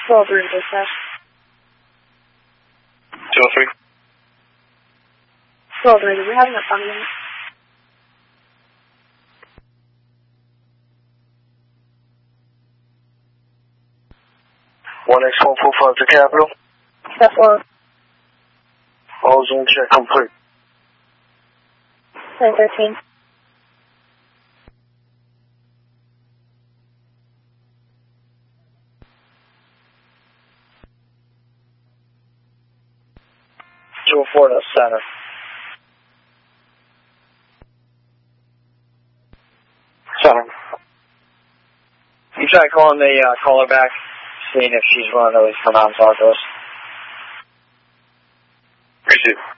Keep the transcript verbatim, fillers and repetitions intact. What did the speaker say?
twelve three, dispatch. two oh three. twelve three, are we having a fun minute? one X one four five to Capital. Step four. All zone check complete. ten thirteen. two oh four to center. Center. You try calling the uh, caller back, seeing if she's willing to at least come out and talk to us. Appreciate it.